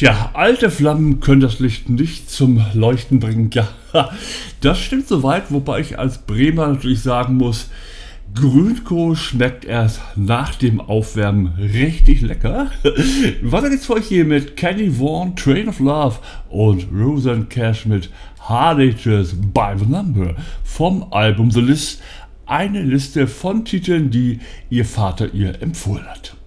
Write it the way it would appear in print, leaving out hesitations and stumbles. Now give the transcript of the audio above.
Tja, alte Flammen können das Licht nicht zum Leuchten bringen. Ja, das stimmt soweit, wobei ich als Bremer natürlich sagen muss, Grünkohl schmeckt erst nach dem Aufwärmen richtig lecker. Weiter geht's für euch hier mit Kenny Vaughan, Train of Love und Rosanne Cash mit Hard Ages by the Number vom Album The List. Eine Liste von Titeln, die ihr Vater ihr empfohlen hat.